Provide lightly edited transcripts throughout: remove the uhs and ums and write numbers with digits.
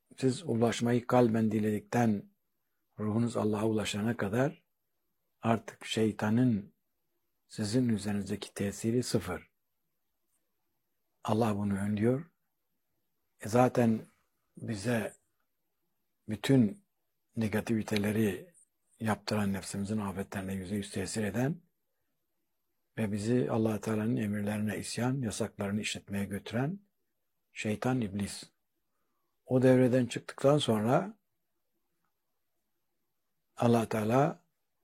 siz ulaşmayı kalben diledikten ruhunuz Allah'a ulaşana kadar artık şeytanın sizin üzerinizdeki tesiri sıfır. Allah bunu önlüyor. Zaten bize bütün negativiteleri yaptıran, nefsimizin afetlerine %100 tesir eden ve bizi Allah Teala'nın emirlerine isyan, yasaklarını işletmeye götüren şeytan, iblis. O devreden çıktıktan sonra Allah Teala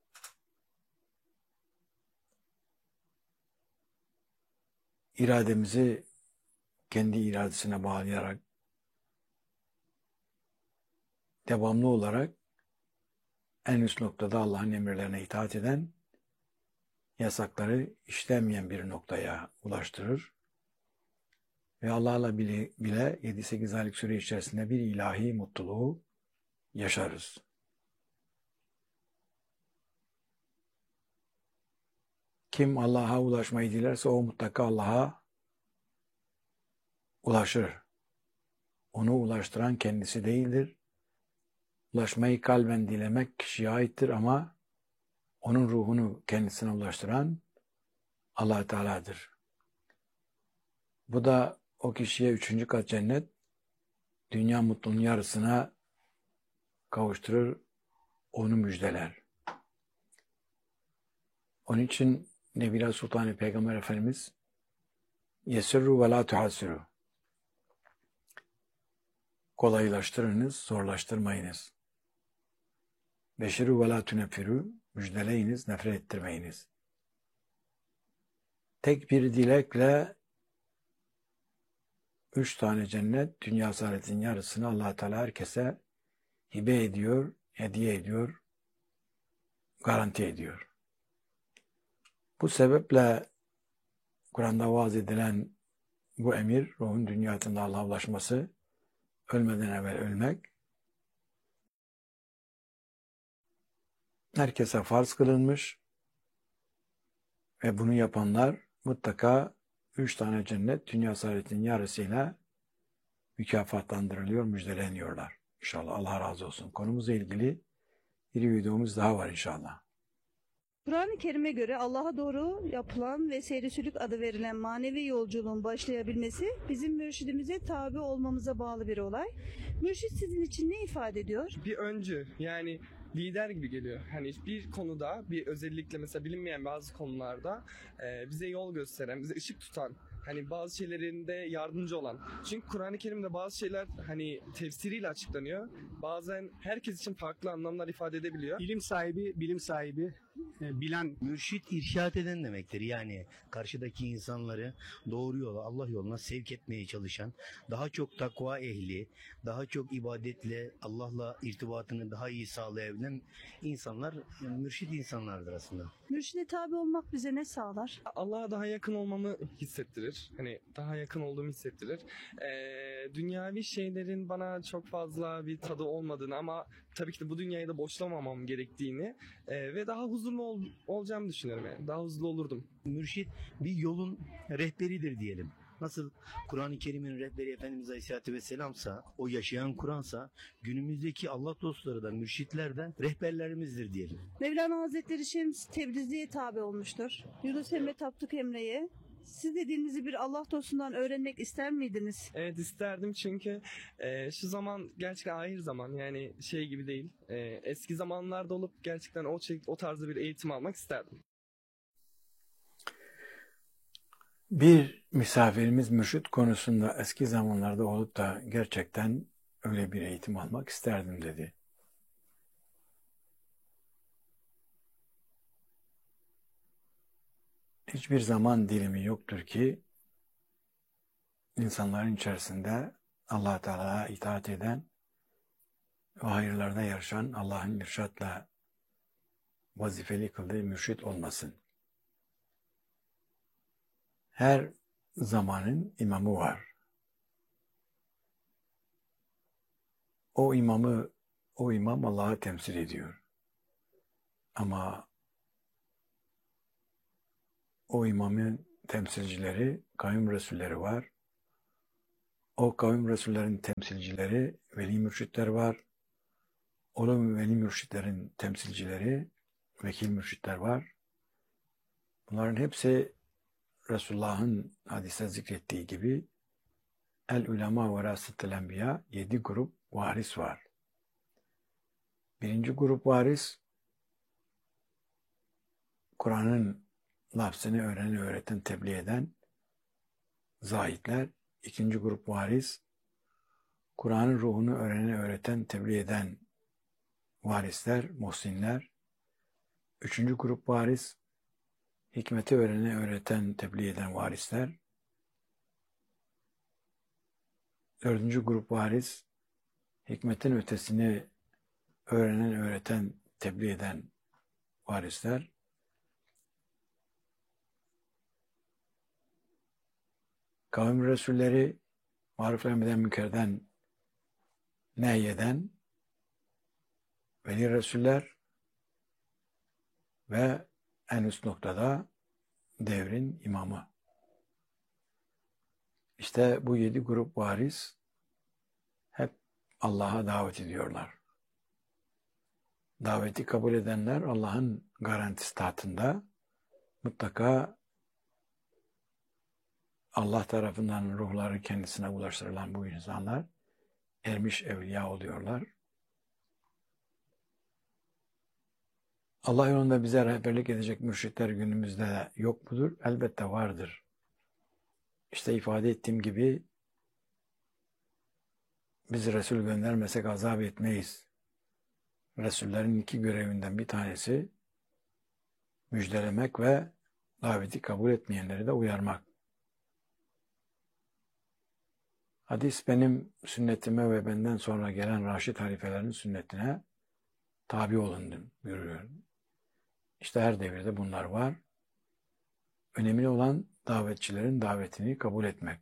irademizi kendi iradesine bağlayarak devamlı olarak en üst noktada Allah'ın emirlerine itaat eden, yasakları işlemeyen bir noktaya ulaştırır. Ve Allah'la bile 7-8 aylık süre içerisinde bir ilahi mutluluğu yaşarız. Kim Allah'a ulaşmayı dilerse o mutlaka Allah'a ulaşır. Onu ulaştıran kendisi değildir. Ulaşmayı kalben dilemek kişiye aittir ama onun ruhunu kendisine ulaştıran Allah Teala'dır. Bu da o kişiye 3. kat cennet, dünya mutluluğunun yarısına kavuşturur, onu müjdeler. Onun için Nebiler Sultanı Peygamber Efendimiz yesirru ve la tuhassiru. Kolaylaştırınız, zorlaştırmayınız. Beşiru ve la tuneffiru. Müjdeleyiniz, nefret ettirmeyiniz. Tek bir dilekle 3 tane cennet, dünya saadetinin yarısını Allah Teala herkese hibe ediyor, hediye ediyor, garanti ediyor. Bu sebeple Kur'an'da vaaz edilen bu emir, ruhun dünyasında Allah'a ulaşması, ölmeden evvel ölmek, herkese farz kılınmış ve bunu yapanlar mutlaka 3 tane cennet, dünya saadetinin yarısıyla mükafatlandırılıyor, müjdeleniyorlar. İnşallah Allah razı olsun. Konumuzla ilgili bir videomuz daha var inşallah. Kur'an-ı Kerim'e göre Allah'a doğru yapılan ve seyri-sülük adı verilen manevi yolculuğun başlayabilmesi bizim mürşidimize tabi olmamıza bağlı bir olay. Mürşid sizin için ne ifade ediyor? Bir öncü, yani lider gibi geliyor. Hani bir konuda, bir özellikle mesela bilinmeyen bazı konularda bize yol gösteren, bize ışık tutan, hani bazı şeylerinde yardımcı olan. Çünkü Kur'an-ı Kerim'de bazı şeyler hani tefsiriyle açıklanıyor. Bazen herkes için farklı anlamlar ifade edebiliyor. Bilim sahibi, bilen. Mürşit irşad eden demektir. Yani karşıdaki insanları doğru yola, Allah yoluna sevk etmeye çalışan, daha çok takva ehli, daha çok ibadetle Allah'la irtibatını daha iyi sağlayabilen insanlar mürşit insanlardır aslında. Mürşide tabi olmak bize ne sağlar? Allah'a daha yakın olmamı hissettirir. Hani daha yakın olduğumu hissettirir. Dünyavi şeylerin bana çok fazla bir tadı olmadığını ama tabii ki de bu dünyayı da boşlamamam gerektiğini ve daha huzurlu olacağımı düşünüyorum yani. Daha huzurlu olurdum. Mürşit bir yolun rehberidir diyelim. Nasıl Kur'an-ı Kerim'in rehberi Efendimiz Aleyhisselatü Vesselam'sa, o yaşayan Kur'an'sa, günümüzdeki Allah dostları da, mürşitler de rehberlerimizdir diyelim. Mevlana Hazretleri Şems Tebrizli'ye tabi olmuştur. Yunus Emre Tapduk Emre'ye. Siz dediğinizi bir Allah dostundan öğrenmek ister miydiniz? Evet, isterdim çünkü şu zaman gerçekten ahir zaman, yani şey gibi değil. Eski zamanlarda olup gerçekten o tarzda bir eğitim almak isterdim. Bir misafirimiz mürşit konusunda eski zamanlarda olup da gerçekten öyle bir eğitim almak isterdim dedi. Hiçbir zaman dilimi yoktur ki insanların içerisinde Allah Teala'ya itaat eden ve hayırlarda yarışan, Allah'ın irşatla vazifeli kıldığı mürşit olmasın. Her zamanın imamı var. O imam Allah'ı temsil ediyor. Ama o imamın temsilcileri, kavim resulleri var. O kavim Resullerin temsilcileri, veli mürşitler var. O veli mürşitlerin temsilcileri, vekil mürşitler var. Bunların hepsi Resulullah'ın hadiste zikrettiği gibi el ulema verasetel enbiya 7 grup varis var. Birinci grup varis Kur'an'ın lafzını öğreten, tebliğ eden zahitler. İkinci grup varis Kur'an'ın ruhunu öğreten, tebliğ eden varisler, muhsinler. Üçüncü grup varis hikmeti öğreten, tebliğ eden varisler. Dördüncü grup varis hikmetin ötesini öğreten, tebliğ eden varisler. Kavim Resulleri maruf emreden münkerden nehyeden veli Resuller ve en üst noktada devrin imamı. İşte bu 7 grup varis hep Allah'a davet ediyorlar. Daveti kabul edenler Allah'ın garantisi tahtında mutlaka Allah tarafından ruhları kendisine ulaştırılan bu insanlar ermiş evliya oluyorlar. Allah yolunda bize rehberlik edecek mürşitler günümüzde yok mudur? Elbette vardır. İşte ifade ettiğim gibi biz Resul göndermesek azap etmeyiz. Resullerin 2 görevinden bir tanesi müjdelemek ve daveti kabul etmeyenleri de uyarmak. Hadis benim sünnetime ve benden sonra gelen Raşid halifelerin sünnetine tabi olun buyuruyor. İşte her devirde bunlar var. Önemli olan davetçilerin davetini kabul etmek.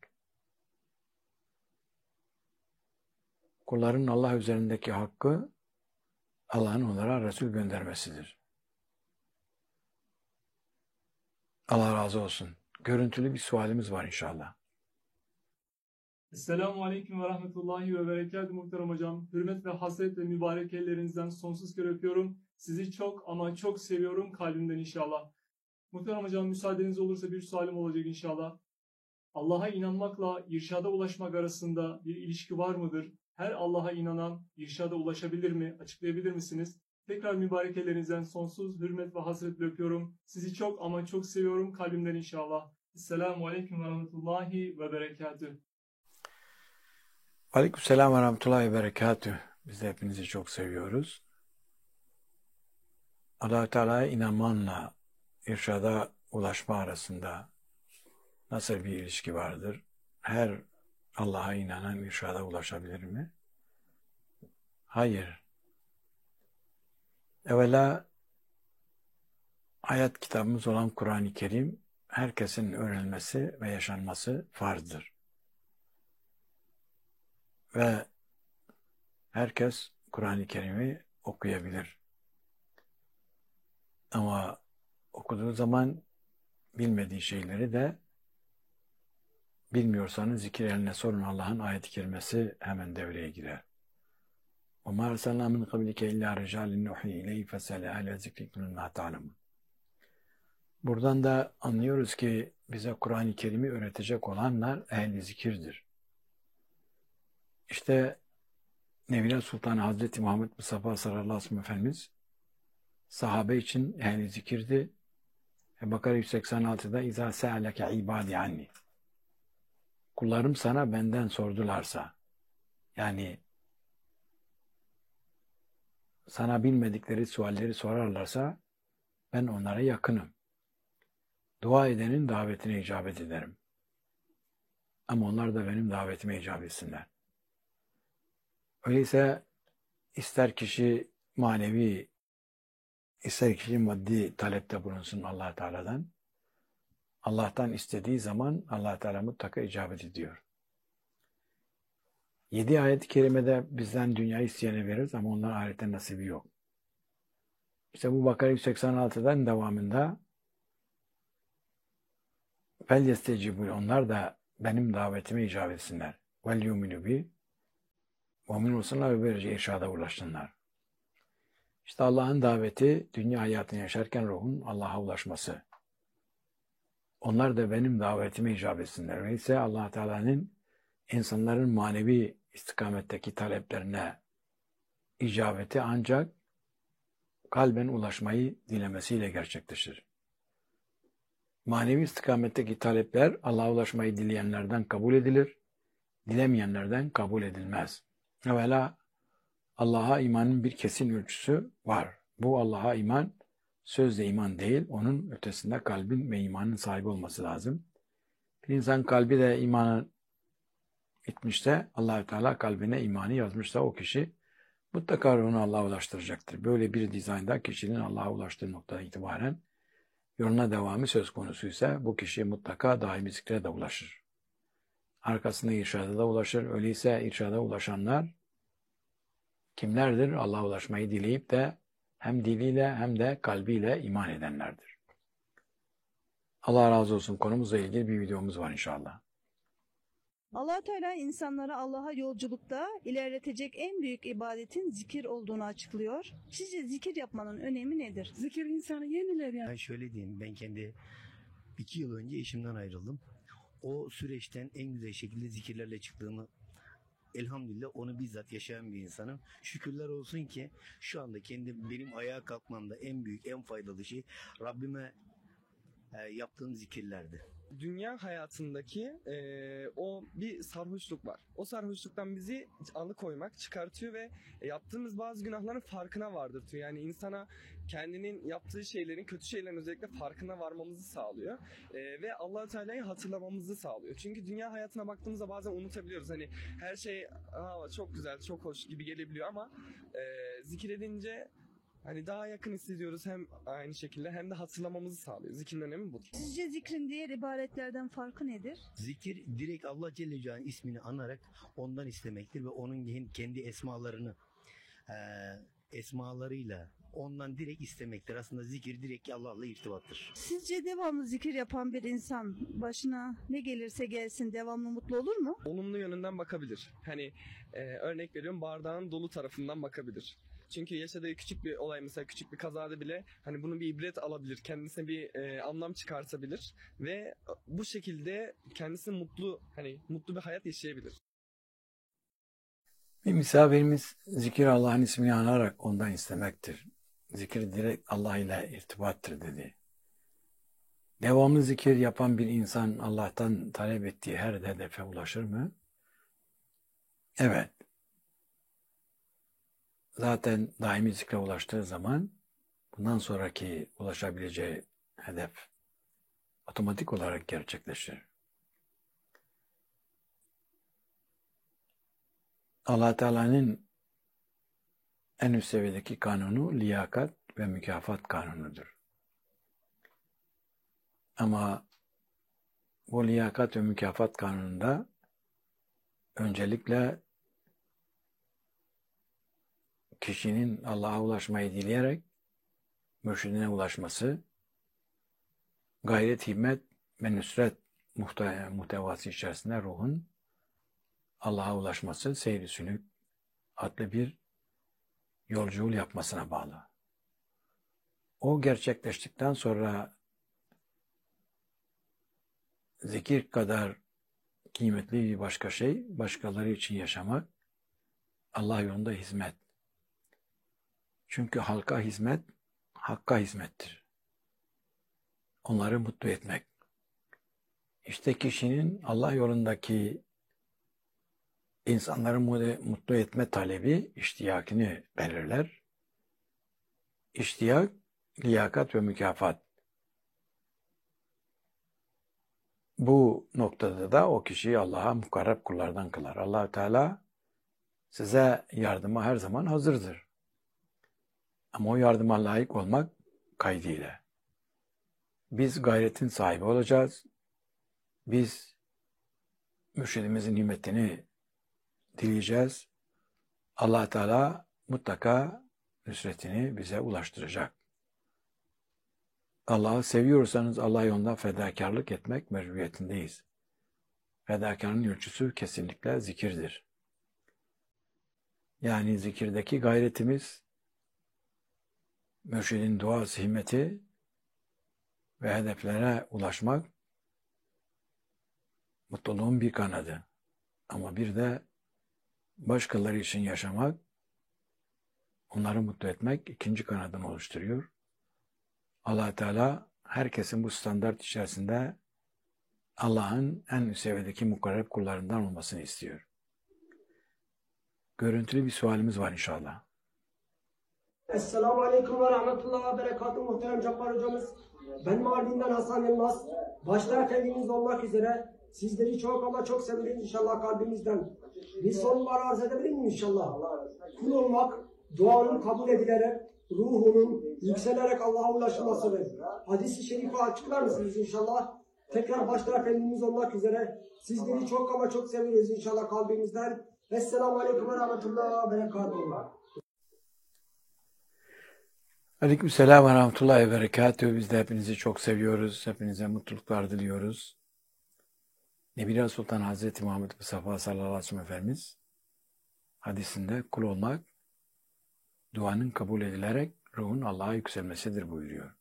Kulların Allah üzerindeki hakkı Allah'ın onlara Resul göndermesidir. Allah razı olsun. Görüntülü bir sualimiz var inşallah. Esselamu Aleyküm ve Rahmetullahi ve Berekatuhu muhterem hocam. Hürmet ve hasret ve mübarek ellerinizden sonsuz kere öpüyorum. Sizi çok ama çok seviyorum kalbimden inşallah. Muhterem hocam müsaadeniz olursa bir sualim olacak inşallah. Allah'a inanmakla irşada ulaşmak arasında bir ilişki var mıdır? Her Allah'a inanan irşada ulaşabilir mi? Açıklayabilir misiniz? Tekrar mübarek ellerinizden sonsuz hürmet ve hasretle öpüyorum. Sizi çok ama çok seviyorum kalbimden inşallah. Esselamu Aleyküm ve Rahmetullahi ve Berekatuhu. Aleykümselam ve rahmetullahi ve berekatüh. Biz de hepinizi çok seviyoruz. Allah-u Teala'ya inanmanla irşada ulaşma arasında nasıl bir ilişki vardır? Her Allah'a inanan irşada ulaşabilir mi? Hayır. Evvela hayat kitabımız olan Kur'an-ı Kerim herkesin öğrenilmesi ve yaşanması farzdır. Ve herkes Kur'an-ı Kerim'i okuyabilir. Ama okuduğu zaman bilmediği şeyleri de bilmiyorsanız zikir eline sorun, Allah'ın ayet-i kerimesi hemen devreye girer. وَمَا أَرْسَلْنَا مِنْ قَبْلِكَ إِلَّا رِجَالٍ نُحْيِي إِلَيْهِ فَسَلَ أَهْلَ ذِكْرِ كُنْ لَا تَعْلَمُونَ. Buradan da anlıyoruz ki bize Kur'an-ı Kerim'i öğretecek olanlar ehl-i zikirdir. İşte Nebiler Sultan Hazreti Muhammed Mustafa sallallahu aleyhi ve sellem Efendimiz sahabe için ehl-i zikirdi. Bakara 186'da İzâ se'aleke ibâdi anni. Kullarım sana benden sordularsa, yani sana bilmedikleri sualleri sorarlarsa ben onlara yakınım. Dua edenin davetine icabet ederim. Ama onlar da benim davetime icabet etsinler. Öyleyse ister kişi manevi, ister kişi maddi talepte bulunsun Allah Teala'dan, Allah'tan istediği zaman Allah Teala mutlaka icabet ediyor. 7 ayet-i kerimede bizden dünyayı isteyene veririz ama onların ahirette nasibi yok. İşte bu Bakara 186'dan devamında fel yestecibu, onlar da benim davetime icabet etsinler. vel yuminu bi mümin olsunlar ve böylece irşada ulaşsınlar. İşte Allah'ın daveti dünya hayatını yaşarken ruhun Allah'a ulaşması. Onlar da benim davetime icap etsinler. Öyleyse Allah Teala'nın insanların manevi istikametteki taleplerine icabeti ancak kalben ulaşmayı dilemesiyle gerçekleşir. Manevi istikametteki talepler Allah'a ulaşmayı dileyenlerden kabul edilir, dilemeyenlerden kabul edilmez. Evvela Allah'a imanın bir kesin ölçüsü var. Bu Allah'a iman, sözle iman değil, onun ötesinde kalbin ve imanın sahibi olması lazım. Bir insan kalbi de imanı bitmişse, Allah-u Teala kalbine imanı yazmışsa o kişi mutlaka ruhunu Allah'a ulaştıracaktır. Böyle bir dizaynda kişinin Allah'a ulaştığı noktadan itibaren yoluna devamı söz konusuysa bu kişi mutlaka daimi zikre de ulaşır. Arkasında irşada da ulaşır. Öyleyse irşada ulaşanlar kimlerdir? Allah'a ulaşmayı dileyip de hem diliyle hem de kalbiyle iman edenlerdir. Allah razı olsun. Konumuzla ilgili bir videomuz var inşallah. Allah Teala insanları Allah'a yolculukta ilerletecek en büyük ibadetin zikir olduğunu açıklıyor. Sizce zikir yapmanın önemi nedir? Zikir insanı yeniler yani. Ben şöyle diyeyim, ben kendi 2 yıl önce eşimden ayrıldım. O süreçten en güzel şekilde zikirlerle çıktığımı, elhamdülillah onu bizzat yaşayan bir insanım. Şükürler olsun ki şu anda benim ayağa kalkmamda en büyük, en faydalı şey Rabbime yaptığım zikirlerdi. Dünya hayatındaki o bir sarhoşluk var. O sarhoşluktan bizi alıkoymak, çıkartıyor ve yaptığımız bazı günahların farkına vardırtıyor. Yani insana kendinin yaptığı şeylerin, kötü şeylerin özellikle farkına varmamızı sağlıyor. Ve Allah-u Teala'yı hatırlamamızı sağlıyor. Çünkü dünya hayatına baktığımızda bazen unutabiliyoruz. Hani her şey çok güzel, çok hoş gibi gelebiliyor ama zikredince hani daha yakın hissediyoruz hem aynı şekilde hem de hatırlamamızı sağlıyor. Zikrin önemi budur. Sizce zikrin diğer ibadetlerden farkı nedir? Zikir direkt Allah Celle Celaluhu'nun ismini anarak ondan istemektir ve onun kendi esmalarıyla ondan direkt istemektir. Aslında zikir direkt Allah'la irtibattır. Sizce devamlı zikir yapan bir insan başına ne gelirse gelsin devamlı mutlu olur mu? Olumlu yönünden bakabilir. Hani örnek veriyorum, bardağın dolu tarafından bakabilir. Çünkü yaşadığı küçük bir olay, mesela küçük bir kazada bile hani bunu bir ibret alabilir, kendisine bir anlam çıkartabilir ve bu şekilde kendisi mutlu bir hayat yaşayabilir. Bir misafirimiz zikir Allah'ın ismini anarak ondan istemektir. Zikir direkt Allah ile irtibattır dedi. Devamlı zikir yapan bir insan Allah'tan talep ettiği her hedefe ulaşır mı? Evet. Zaten daimi zikre ulaştığı zaman bundan sonraki ulaşabileceği hedef otomatik olarak gerçekleşir. Allah Teala'nın en üst seviyedeki kanunu liyakat ve mükafat kanunudur. Ama bu liyakat ve mükafat kanununda öncelikle kişinin Allah'a ulaşmayı dileyerek mürşidine ulaşması, gayret, himmet ve nüsret muhtevası içerisinde ruhun Allah'a ulaşması, seyri sülük adlı bir yolculuğu yapmasına bağlı. O gerçekleştikten sonra zikir kadar kıymetli bir başka şey, başkaları için yaşamak, Allah yolunda hizmet. Çünkü halka hizmet, hakka hizmettir. Onları mutlu etmek. İşte kişinin Allah yolundaki insanları mutlu etme talebi iştiyakını belirler. İştiyak, liyakat ve mükafat. Bu noktada da o kişiyi Allah'a mukarreb kullardan kılar. Allah-u Teala size yardıma her zaman hazırdır. Ama o yardıma layık olmak kaydıyla. Biz gayretin sahibi olacağız. Biz mürşidimizin himmetini dileyeceğiz. Allah Teala mutlaka nüsretini bize ulaştıracak. Allah'ı seviyorsanız Allah yolunda fedakarlık etmek mecburiyetindeyiz. fedakarlığın ölçüsü kesinlikle zikirdir. Yani zikirdeki gayretimiz, mürşidin duası himmeti ve hedeflere ulaşmak mutluluğun bir kanadı. Ama bir de başkaları için yaşamak, onları mutlu etmek ikinci kanadını oluşturuyor. Allah Teala herkesin bu standart içerisinde Allah'ın en üst seviyedeki mukarreb kullarından olmasını istiyor. Görüntülü bir sualimiz var inşallah. Esselamu Aleyküm ve Rahmetullah ve Berekatuhu muhterem Cabbar hocamız. Ben Mardin'den Hasan Yılmaz. Başta Efendimiz olmak üzere sizleri çok ama çok severiz inşallah kalbimizden. Bir sorular arz edebilir miyim inşallah? Kul olmak, duanın kabul edilerek, ruhunun yükselerek Allah'a ulaşılmasıdır. Hadis-i şerifi açıklar mısınız inşallah? Tekrar başta Efendimiz olmak üzere sizleri çok ama çok seviyoruz inşallah kalbimizden. Esselamu Aleyküm ve Rahmetullah ve Berekatuhu. Aleykümselam ve rahmetullahi ve berekatühü. Biz de hepinizi çok seviyoruz. Hepinize mutluluklar diliyoruz. Nebira Sultan Hazreti Muhammed Mustafa sallallahu aleyhi ve sellem Efendimiz hadisinde kul olmak, duanın kabul edilerek ruhun Allah'a yükselmesidir buyuruyor.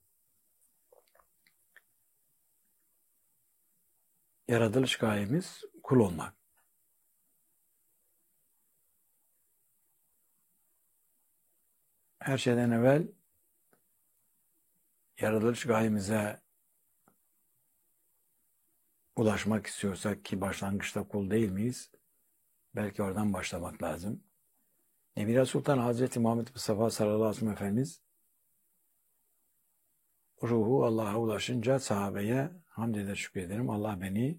Yaratılış gayemiz kul olmak. Her şeyden evvel yaratılış gayemize ulaşmak istiyorsak ki başlangıçta kul değil miyiz? Belki oradan başlamak lazım. Nebira Sultan Hazreti Muhammed Mustafa sallallahu aleyhi ve sellem Efendimiz ruhu Allah'a ulaşınca sahabeye hamd eder şükrederim. Allah beni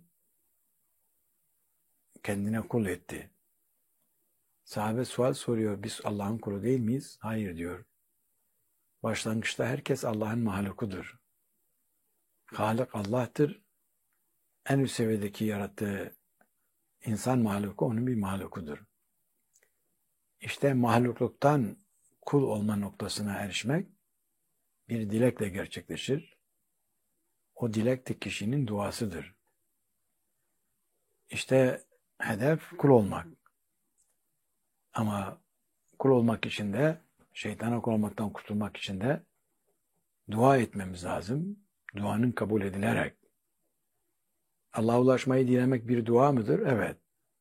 kendine kul etti. Sahabe sual soruyor. Biz Allah'ın kulu değil miyiz? Hayır diyor. Başlangıçta herkes Allah'ın mahlukudur. Halik Allah'tır. En üst seviyedeki yarattığı insan mahluku onun bir mahlukudur. İşte mahlukluktan kul olma noktasına erişmek bir dilekle gerçekleşir. O dilek de kişinin duasıdır. İşte hedef kul olmak. Ama kul olmak için de, şeytana kul olmaktan kurtulmak için de dua etmemiz lazım. Duanın kabul edilerek. Allah'a ulaşmayı dilemek bir dua mıdır? Evet.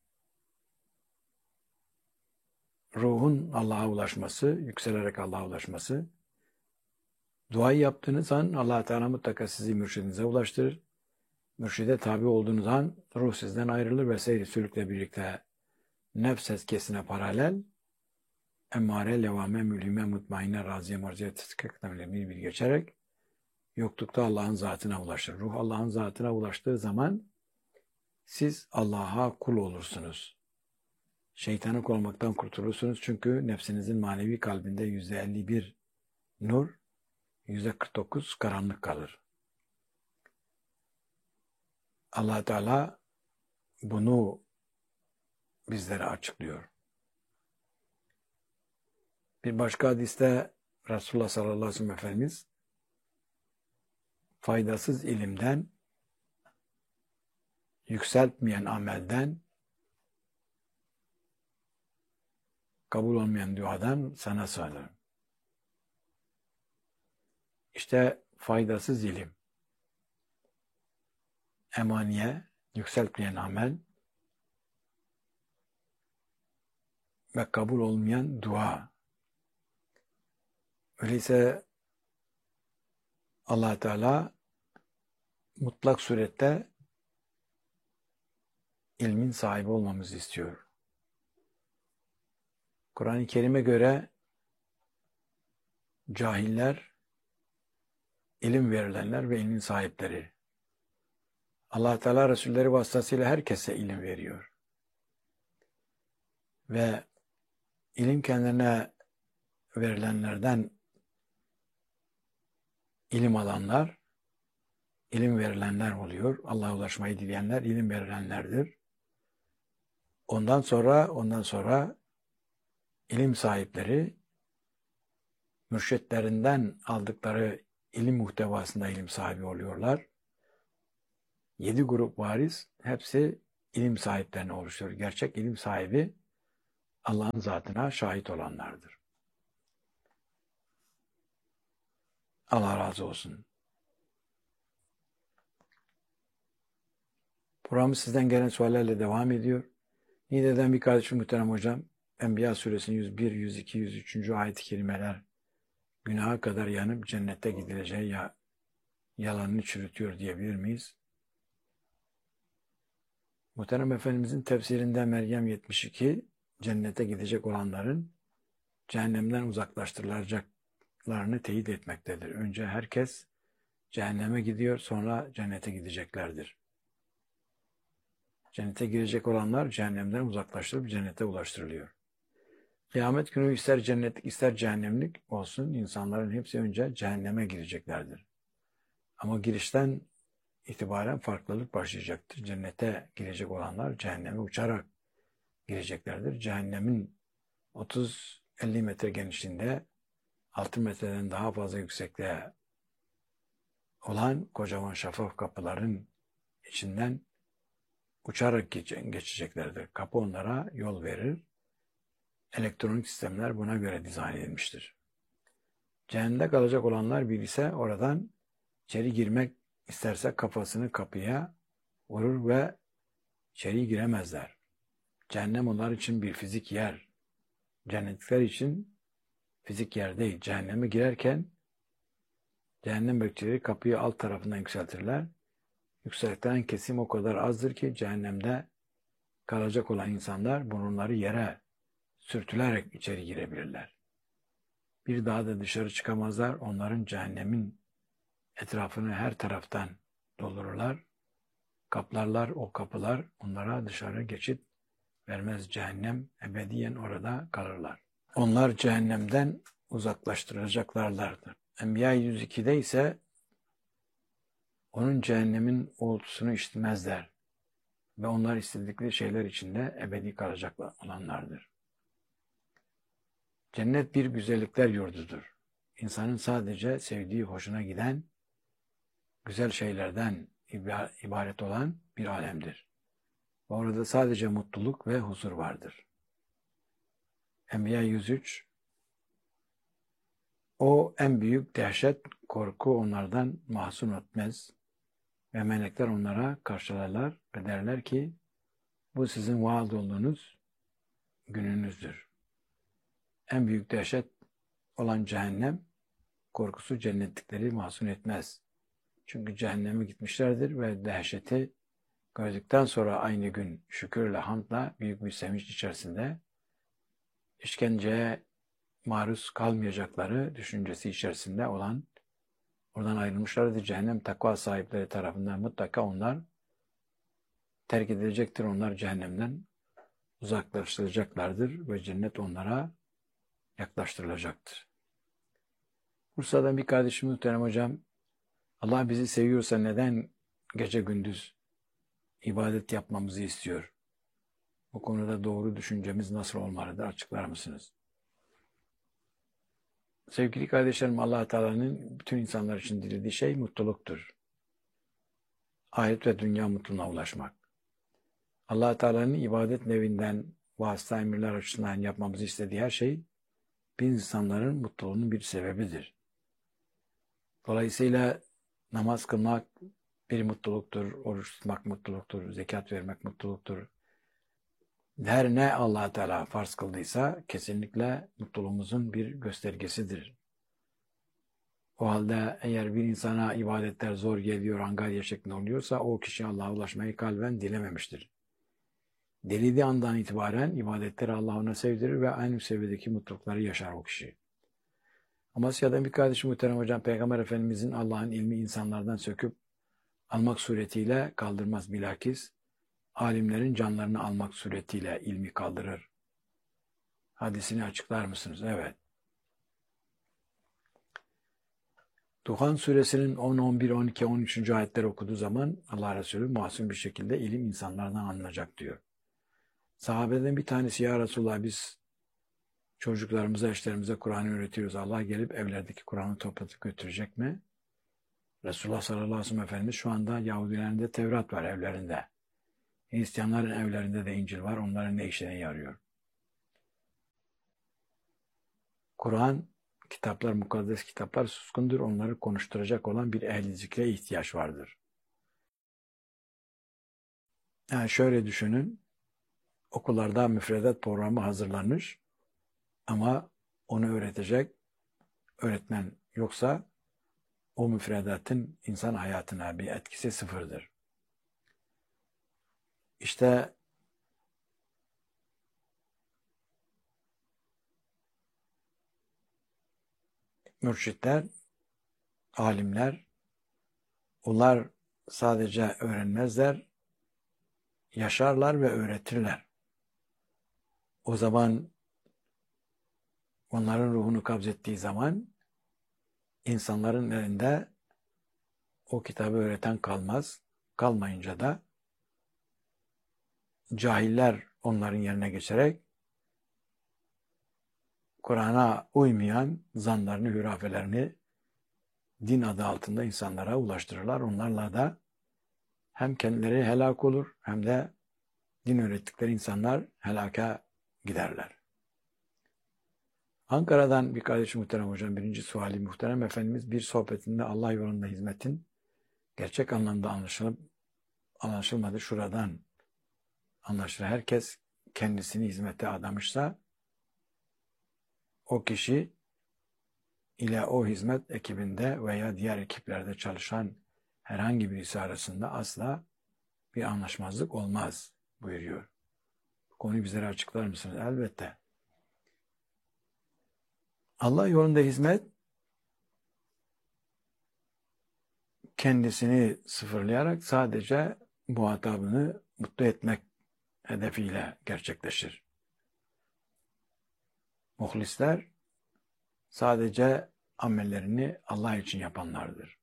Ruhun Allah'a ulaşması, yükselerek Allah'a ulaşması. Duayı yaptığınız an Allah Teala mutlaka sizi mürşidinize ulaştırır. Mürşide tabi olduğunuz an ruh sizden ayrılır ve seyri sülükle birlikte nefs eskesine paralel emmare, levame, mülhime, mutmainne, raziye, marziye, testkaklarıyla bir geçerek yoklukta Allah'ın zatına ulaşır. Ruh Allah'ın zatına ulaştığı zaman siz Allah'a kul olursunuz. Şeytana kul olmaktan kurtulursunuz. Çünkü nefsinizin manevi kalbinde %51 nur, %49 karanlık kalır. Allah Teala bunu bizlere açıklıyor. Bir başka hadiste Resulullah sallallahu aleyhi ve sellem Efendimiz faydasız ilimden, yükseltmeyen amelden, kabul olmayan duadan sana sığınırım. İşte faydasız ilim, emaniye, yükseltmeyen amel ve kabul olmayan dua. Öyleyse Allah Teala mutlak surette ilmin sahibi olmamızı istiyor. Kur'an-ı Kerim'e göre cahiller, ilim verilenler ve ilmin sahipleri. Allah Teala Resulleri vasıtasıyla herkese ilim veriyor. Ve ilim kendilerine verilenlerden ilim alanlar, ilim verilenler oluyor. Allah'a ulaşmayı dileyenler ilim verilenlerdir. Ondan sonra ilim sahipleri mürşitlerinden aldıkları ilim muhtevasında ilim sahibi oluyorlar. 7 grup varis, hepsi ilim sahiplerini oluşturur. Gerçek ilim sahibi Allah'ın zatına şahit olanlardır. Allah razı olsun. Programımız sizden gelen suallerle devam ediyor. Niğde'den bir kardeşim muhterem hocam, Enbiya suresinin 101, 102, 103. ayet-i kerimeler günaha kadar yanıp cennete gidileceği yalanını çürütüyor diyebilir miyiz? Muhterem Efendimizin tefsirinde Meryem 72, cennete gidecek olanların cehennemden uzaklaştırılacaklarını teyit etmektedir. Önce herkes cehenneme gidiyor, sonra cennete gideceklerdir. Cennete girecek olanlar cehennemden uzaklaştırılıp cennete ulaştırılıyor. Kıyamet günü ister cennetlik ister cehennemlik olsun insanların hepsi önce cehenneme gireceklerdir. Ama girişten itibaren farklılık başlayacaktır. Cennete girecek olanlar cehenneme uçarak gireceklerdir. Cehennemin 30-50 metre genişliğinde 6 metreden daha fazla yüksekliğe olan kocaman şeffaf kapıların içinden uçarak geçeceklerdir. Kapı onlara yol verir. Elektronik sistemler buna göre dizayn edilmiştir. Cehennemde kalacak olanlar bir ise oradan içeri girmek isterse kafasını kapıya vurur ve içeri giremezler. Cehennem onlar için bir fizik yer. Cennetlikler için fizik yer değil. Cehenneme girerken cehennem bekçileri kapıyı alt tarafından yükseltirler. Yükseltilen kesim o kadar azdır ki cehennemde kalacak olan insanlar burunları yere sürtülerek içeri girebilirler. Bir daha da dışarı çıkamazlar. Onların cehennemin etrafını her taraftan doldururlar. Kaplarlar o kapılar. Onlara dışarı geçit vermez. Cehennem ebediyen orada kalırlar. Onlar cehennemden uzaklaştırılacaklardır. Enbiya 102'de ise onun cehennemin uğultusunu işitmezler ve onlar istedikleri şeyler içinde ebedi kalacak olanlardır. Cennet bir güzellikler yurdudur. İnsanın sadece sevdiği, hoşuna giden güzel şeylerden ibaret olan bir alemdir. Ve orada sadece mutluluk ve huzur vardır. Enbiya 103, o en büyük dehşet, korku onlardan mahzun etmez ve melekler onlara karşılarlar ve derler ki bu sizin vaad olduğunuz gününüzdür. En büyük dehşet olan cehennem korkusu cennetlikleri mahzun etmez. Çünkü cehenneme gitmişlerdir ve dehşeti gördükten sonra aynı gün şükürle, hamdla, büyük bir sevinç içerisinde işkenceye maruz kalmayacakları düşüncesi içerisinde olan, oradan ayrılmışlardır. Cehennem takva sahipleri tarafından mutlaka onlar terk edilecektir. Onlar cehennemden uzaklaştırılacaklardır ve cennet onlara yaklaştırılacaktır. Bursa'dan bir kardeşim muhterem hocam, Allah bizi seviyorsa neden gece gündüz ibadet yapmamızı istiyor? Bu konuda doğru düşüncemiz nasıl olmalıdır? Açıklar mısınız? Sevgili kardeşlerim, Allah Teala'nın bütün insanlar için dilediği şey mutluluktur. Ahiret ve dünya mutluluğuna ulaşmak. Allah Teala'nın ibadet nevinden vasıta emirler açısından yapmamızı istediği her şey bir insanların mutluluğunun bir sebebidir. Dolayısıyla namaz kılmak bir mutluluktur, oruç tutmak mutluluktur, zekat vermek mutluluktur. Her ne Allah Teala farz kıldıysa kesinlikle mutluluğumuzun bir göstergesidir. O halde eğer bir insana ibadetler zor geliyor, angarya şeklinde oluyorsa o kişi Allah'a ulaşmayı kalben dilememiştir. Dilediği andan itibaren ibadetleri Allah ona sevdirir ve aynı seviyedeki mutlulukları yaşar o kişi. Amasya'dan bir kardeşim muhterem hocam, Peygamber Efendimizin Allah'ın ilmi insanlardan söküp almak suretiyle kaldırmaz, bilakis alimlerin canlarını almak suretiyle ilmi kaldırır. Hadisini açıklar mısınız? Evet. Duhan suresinin 10, 11, 12, 13. ayetleri okuduğu zaman Allah Resulü masum bir şekilde ilim insanlardan alınacak diyor. Sahabeden bir tanesi, ya Resulullah biz çocuklarımıza, eşlerimize Kur'an'ı öğretiyoruz. Allah gelip evlerdeki Kur'an'ı toplatıp götürecek mi? Resulullah sallallahu aleyhi ve sellem Efendimiz şu anda Yahudilerin de Tevrat var evlerinde. Hristiyanların evlerinde de İncil var. Onların ne işine yarıyor? Kur'an, kitaplar, mukaddes kitaplar suskundur. Onları konuşturacak olan bir ehli zikre ihtiyaç vardır. Yani şöyle düşünün. Okullarda müfredat programı hazırlanmış ama onu öğretecek öğretmen yoksa o müfredatın insan hayatına bir etkisi sıfırdır. İşte mürşitler, alimler, onlar sadece öğrenmezler, yaşarlar ve öğretirler. O zaman onların ruhunu kabzettiği zaman insanların elinde o kitabı öğreten kalmaz. Kalmayınca da cahiller onların yerine geçerek Kur'an'a uymayan zanlarını, hürafelerini din adı altında insanlara ulaştırırlar. Onlarla da hem kendileri helak olur hem de din öğrettikleri insanlar helaka giderler. Ankara'dan bir kardeşim muhterem hocam, birinci suali muhterem efendimiz bir sohbetinde Allah yolunda hizmetin gerçek anlamda anlaşılmadı. Şuradan anlaşılır. Herkes kendisini hizmete adamışsa o kişi ile o hizmet ekibinde veya diğer ekiplerde çalışan herhangi birisi arasında asla bir anlaşmazlık olmaz buyuruyor. Bu konuyu bizlere açıklar mısınız? Elbette. Allah yolunda hizmet kendisini sıfırlayarak sadece muhatabını mutlu etmek hedefiyle gerçekleşir. Muhlisler sadece amellerini Allah için yapanlardır.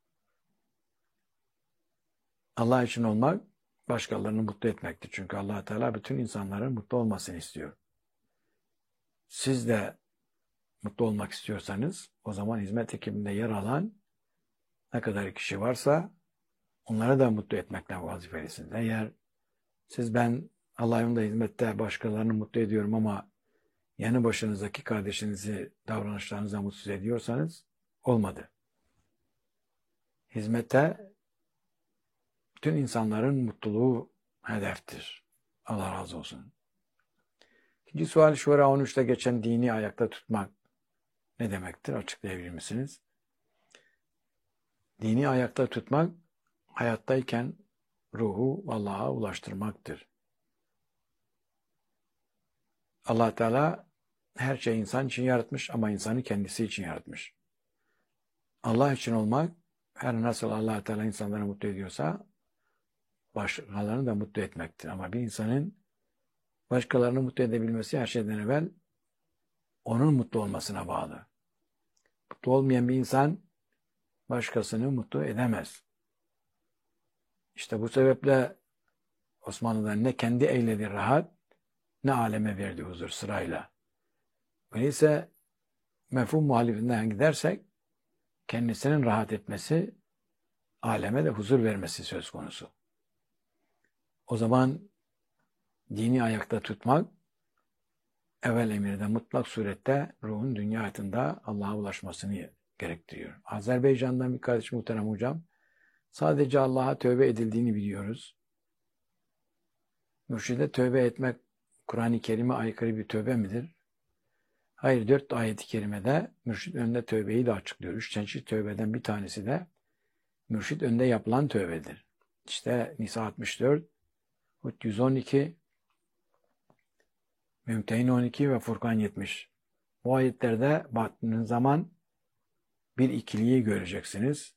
Allah için olmak başkalarını mutlu etmektir. Çünkü Allah Teala bütün insanların mutlu olmasını istiyor. Siz de mutlu olmak istiyorsanız o zaman hizmet ekibinde yer alan ne kadar kişi varsa onları da mutlu etmekle vazifelisiniz. Eğer ben Allah yolunda hizmette başkalarını mutlu ediyorum ama yanı başınızdaki kardeşinizi davranışlarınızla mutsuz ediyorsanız olmadı. Hizmette bütün insanların mutluluğu hedeftir. Allah razı olsun. İkinci sual Şura 13'te geçen dini ayakta tutmak ne demektir? Açıklayabilir misiniz? Dini ayakta tutmak hayattayken ruhu Allah'a ulaştırmaktır. Allah Teala her şeyi insan için yaratmış ama insanı kendisi için yaratmış. Allah için olmak her nasıl Allah Teala insanları mutlu ediyorsa başkalarını da mutlu etmektir. Ama bir insanın başkalarını mutlu edebilmesi her şeyden evvel onun mutlu olmasına bağlı. Mutlu olmayan bir insan başkasını mutlu edemez. İşte bu sebeple Osmanlı'da ne kendi eyledi rahat ne aleme verdi huzur sırayla. Öyleyse mefhum muhalifinden gidersek kendisinin rahat etmesi, aleme de huzur vermesi söz konusu. O zaman dini ayakta tutmak evvel emirde mutlak surette ruhun dünya hayatında Allah'a ulaşmasını gerektiriyor. Azerbaycan'dan bir kardeş muhterem hocam, sadece Allah'a tövbe edildiğini biliyoruz. Mürşide tövbe etmek Kur'an-ı Kerim'e aykırı bir tövbe midir? Hayır, 4 ayet-i kerimede mürşid önünde tövbeyi de açıklıyor. 3 çeşit tövbeden bir tanesi de mürşid önünde yapılan tövbedir. İşte Nisa 64, Hud 112, Mümtehin 12 ve Furkan 70. Bu ayetlerde baktığınız zaman bir ikiliyi göreceksiniz.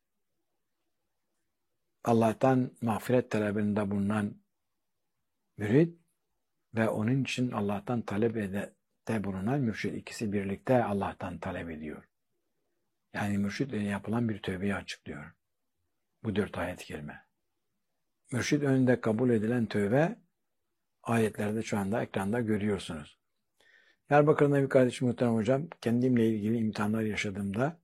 Allah'tan mağfiret talebinde bulunan mürid ve onun için Allah'tan talep de bulunan mürşid, ikisi birlikte Allah'tan talep ediyor. Yani mürşid ile yapılan bir tövbeyi açıklıyor. Bu 4 ayet-i kerime. Mürşid önünde kabul edilen tövbe ayetlerde şu anda ekranda görüyorsunuz. Diyarbakır'da bir kardeşim muhterem hocam, kendimle ilgili imtihanlar yaşadığımda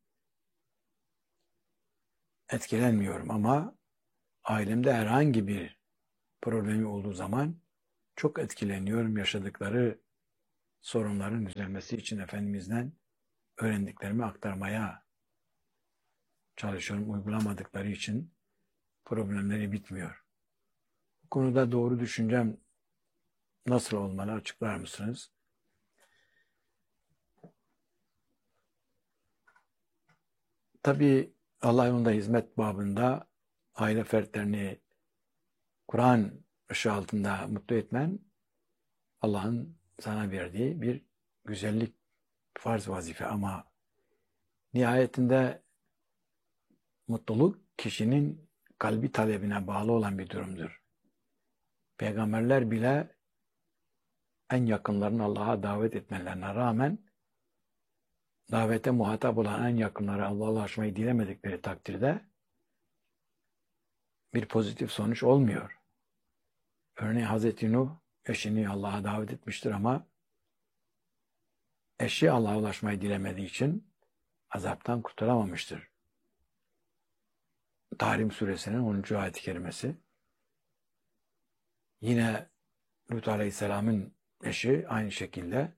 etkilenmiyorum ama ailemde herhangi bir problemi olduğu zaman çok etkileniyorum. Yaşadıkları sorunların düzelmesi için Efendimiz'den öğrendiklerimi aktarmaya çalışıyorum. Uygulamadıkları için problemleri bitmiyor. Bu konuda doğru düşüncem nasıl olmalı açıklar mısınız? Tabii Allah yolunda hizmet babında aile fertlerini Kur'an ışığı altında mutlu etmen Allah'ın sana verdiği bir güzellik, farz vazife ama nihayetinde mutluluk kişinin kalbi talebine bağlı olan bir durumdur. Peygamberler bile en yakınlarını Allah'a davet etmelerine rağmen davete muhatap olan en yakınları Allah'a ulaşmayı dilemedikleri takdirde bir pozitif sonuç olmuyor. Örneğin Hazreti Nuh eşini Allah'a davet etmiştir ama eşi Allah'a ulaşmayı dilemediği için azaptan kurtulamamıştır. Tahrim suresinin 10. ayet-i kerimesi. Yine Lut Aleyhisselam'ın eşi aynı şekilde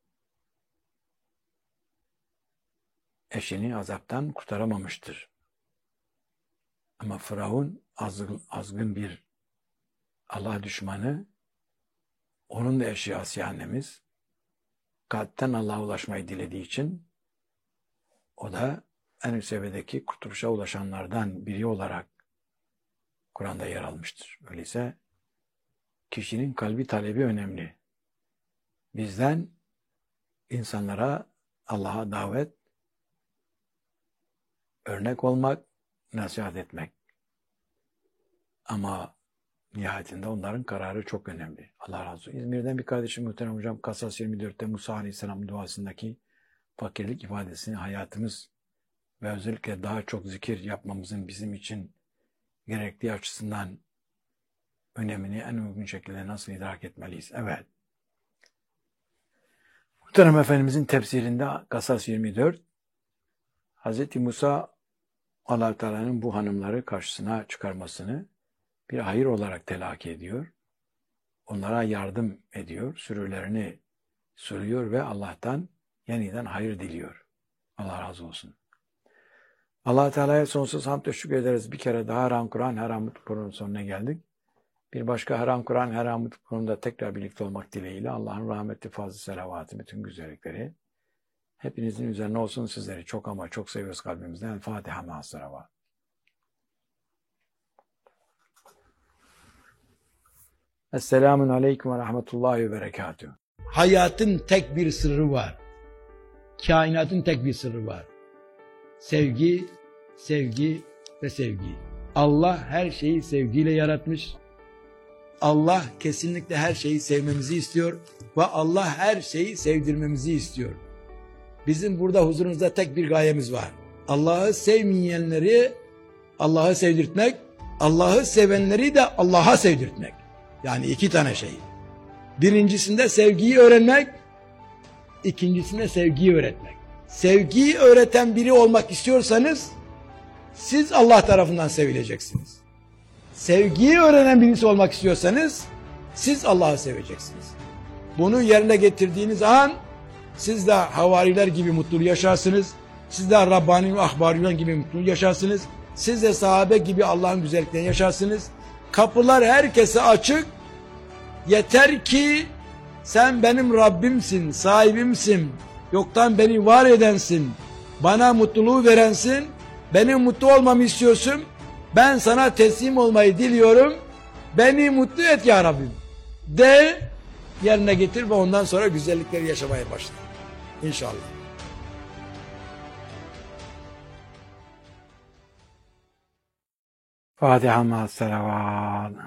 eşini azaptan kurtaramamıştır. Ama Firavun azgın bir Allah düşmanı, onun da eşi Asiye annemiz kalpten Allah'a ulaşmayı dilediği için o da en üst seviyedeki kurtuluşa ulaşanlardan biri olarak Kur'an'da yer almıştır. Öyleyse kişinin kalbi talebi önemli. Bizden insanlara Allah'a davet, örnek olmak, nasihat etmek. Ama nihayetinde onların kararı çok önemli. Allah razı olsun. İzmir'den bir kardeşim muhterem hocam Kasas 24'te Musa Aleyhisselam'ın duasındaki fakirlik ifadesini hayatımız ve özellikle daha çok zikir yapmamızın bizim için gerektiği açısından önemini en uygun şekilde nasıl idrak etmeliyiz? Evet. Muhterem Efendimizin tefsirinde Kasas 24 Hz. Musa Allah-u Teala'nın bu hanımları karşısına çıkarmasını bir hayır olarak telakki ediyor. Onlara yardım ediyor. Sürülerini sürüyor ve Allah'tan yeniden hayır diliyor. Allah razı olsun. Allah-u Teala'ya sonsuz hamd ve şükür ederiz. Bir kere daha Haram Kur'an, Haram Kur'an'ın sonuna geldik. Bir başka Haram Kur'an, Haram Kur'an'da tekrar birlikte olmak dileğiyle Allah'ın rahmeti, fazlı selavatı, bütün güzellikleri hepinizin üzerine olsun. Sizleri çok ama çok seviyoruz kalbimizden. El Fatiha ma'as-salavat. Esselamun aleyküm ve rahmetullahi ve berekatuhu. Hayatın tek bir sırrı var. Kainatın tek bir sırrı var. Sevgi, sevgi ve sevgi. Allah her şeyi sevgiyle yaratmış. Allah kesinlikle her şeyi sevmemizi istiyor ve Allah her şeyi sevdirmemizi istiyor. Bizim burada huzurunuzda tek bir gayemiz var. Allah'ı sevmeyenleri Allah'ı sevdirtmek, Allah'ı sevenleri de Allah'a sevdirtmek. Yani iki tane şey. Birincisinde sevgiyi öğrenmek, ikincisinde sevgiyi öğretmek. Sevgiyi öğreten biri olmak istiyorsanız siz Allah tarafından sevileceksiniz. Sevgiyi öğrenen birisi olmak istiyorsanız siz Allah'ı seveceksiniz. Bunu yerine getirdiğiniz an siz de havariler gibi mutlu yaşarsınız. Siz de Rabbani ve Ahbariyon gibi mutlu yaşarsınız. Siz de sahabe gibi Allah'ın güzelliklerini yaşarsınız. Kapılar herkese açık. Yeter ki sen benim Rabbimsin, sahibimsin. Yoktan beni var edensin. Bana mutluluğu verensin. Benim mutlu olmamı istiyorsun. Ben sana teslim olmayı diliyorum. Beni mutlu et ya Rabbim. De yerine getir ve ondan sonra güzellikleri yaşamaya başla. İnşallah. Fatiha ma'as-salavat.